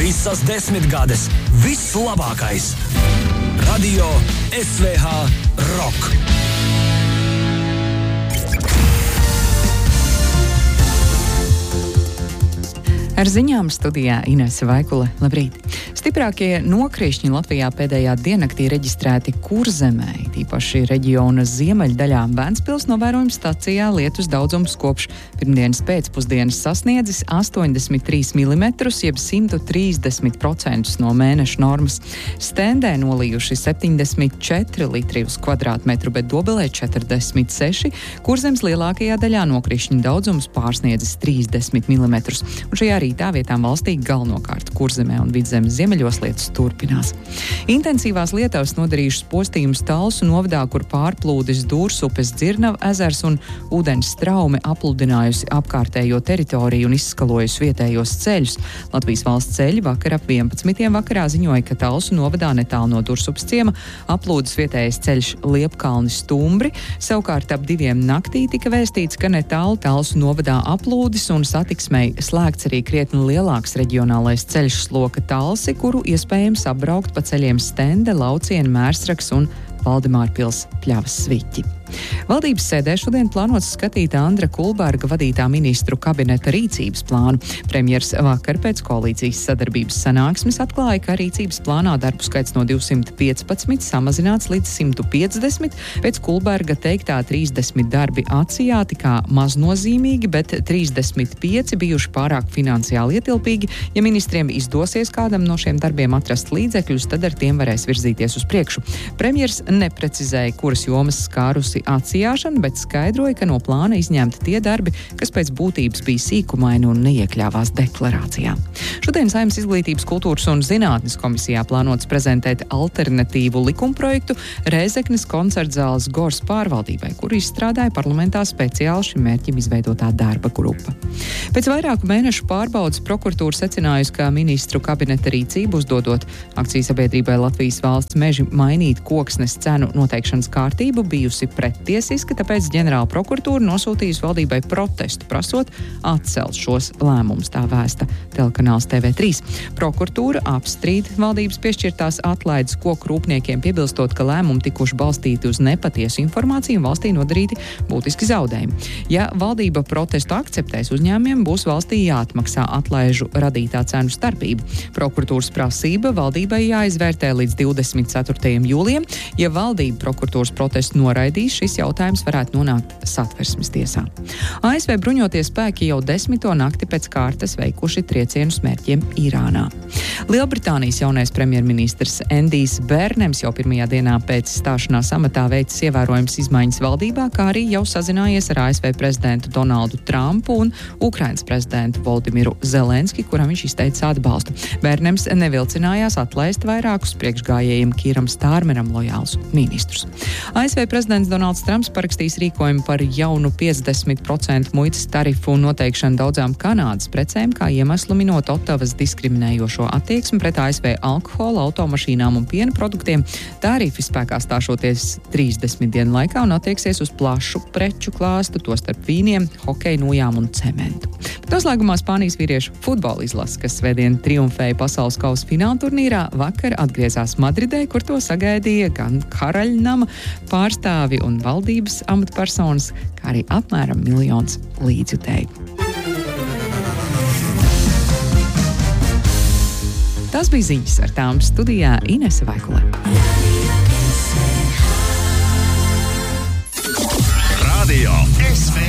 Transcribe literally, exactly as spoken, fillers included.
Visas desmitgades, viss labākais. Radio S V H Rock. Ar ziņām studijā Inese Vaikule. Labrīt! Stiprākie nokrišņi Latvijā pēdējā diennaktī reģistrēti Kurzemē, tīpaši reģiona ziemeļdaļā. Ventspils novērojuma stacijā lietus daudzums kopš pirmdienas pēcpusdienas sasniedzis astoņdesmit trīs milimetrus, jeb simt trīsdesmit procentus no mēneša normas. Stendē nolījuši septiņdesmit četri litri uz kvadrātmetru, bet Dobelē četrdesmit seši. Kurzemes lielākajā daļā nokrišņu daudzums pārsniedzis trīsdesmit milimetrus. Un šajā rītā vietām valstī galvenokārt Kurzemē un Vidzemes ziemeļos lietus turpinās. Intensīvās lietavas nodarījušas postījumus Talsu novadā, kur pārplūdis Dūrsupes Dzirnava ezers un ūdens straume apludinājusi apkārtējo teritoriju un izskalojusi vietējos ceļus. Latvijas valsts ceļi vakar ap vienpadsmitiem vakarā ziņoja, ka Talsu novadā netālu no Dursupes ciema aplūdis vietējais ceļš Liepkalnis Stumbri. Savukārt ap diviem naktī tika vēstīts, ka netālu Talsu novadā aplūdis un satiksmei slēgts arī krietni lielāks reģionālais ceļš Sloka Talsi, kuru iespējams apbraukt pa ceļiem Stende, Lauciena, Mērsraks un Valdemārpils Pļavas Sviķi. Valdības sēdē šodien plānots skatīt Andra Kulberga vadītā ministru kabineta rīcības plānu. Premjers vakar pēc koalīcijas sadarbības sanāksmes atklāja, ka rīcības plānā darbu skaits no divsimt piecpadsmit samazināts līdz simt piecdesmit. Pēc Kulberga teiktā trīsdesmit darbi atsijāti kā maznozīmīgi, bet trīsdesmit pieci bijuši pārāk finansiāli ietilpīgi. Ja ministriem izdosies kādam no šiem darbiem atrast līdzekļus, tad ar tiem varēs virzīties uz priekšu. Premjers neprecizēja, kuras jomas skārusi atsijāšana, bet skaidroja, ka no plāna izņemti tie darbi, kas pēc būtības bija sīkumaini un neiekļāvās deklarācijā. Šodien Saeimas Izglītības, kultūras un zinātnes komisijā plānots prezentēt alternatīvu likumprojektu Rēzeknes koncertzāles Gors pārvaldībai, kuru izstrādāja parlamentā speciāli šim mērķim izveidotā darba grupa. Pēc vairāku mēnešu pārbaudas prokuratūra secinājusi, ka ministru kabineta rīcību uzdodot akcijas-sabiedrībai Latvijas valsts meži mainīt koksnes cenu noteikšanas kārtību bijusi prettiesiska, tāpēc ģenerāla prokuratūra nosūtījusi valdībai protestu, prasot atcelt šos lēmumus, tā vēsta telekanāls T V trīs. Prokuratūra apstrīd valdības piešķirtās atlaides koku rūpniekiem, piebilstot, ka lēmumi tikuši balstīti uz nepatiesu informāciju un valstī nodarīti būtiski zaudējumi. Ja valdība protestu akceptēs, uzņēmumiem būs valstī jāatmaksā atlaižu radītā cenu starpība. Prokuratūras prasība valdībai jāizvērtē līdz divdesmit ceturtajam jūlijam. Ja valdība prokuratūras protestu noraidīs, šis jautājums varētu nonākt Satversmes tiesā. A S V bruņotie spēki jau desmito nakti pēc kārtas veikuši triecienus mērķiem Irānā. Lielbritānijas jaunais premjerministrs Endijs Bērnems jau pirmajā dienā pēc stāšanās amatā veicis ievērojams izmaiņas valdībā, kā arī jau sazinājies ar A S V prezidentu Donaldu Trumpu un Ukrainas prezidentu Volodimiru Zelenski, kuram viņš izteica atbalstu. Bērnems nevilcinājās atlaist vairākus priekšgājējiem Kīram Stārmeram lojālus ministrus. A S V prezidents Donalds Trumps parakstīs rīkojumu par jaunu piecdesmit procentu muitas tarifu noteikšanu daudzām Kanādas precēm, kā iemeslu minot Otavas diskriminējošo attieksmi pret A S V alkohola, automašīnām un piena produktiem. Tarifi spēkā stāšoties trīsdesmit dienu laikā un attieksies uz plašu preču klāstu, tostarp vīniem, hokeja nūjām un cementu. Bet noslēgumā Spānijas vīriešu futbola izlase, kas svētdien triumfēja pasaules kausa fināla turnīrā, vakar atgriezās Madridē, kur to sagaidīja gan karaļnama pārstāvi un valdības amatpersonas, kā arī apmēram miljons līdzjutēju. Tas bija ziņas, ar tām studijā Inese Vaikule.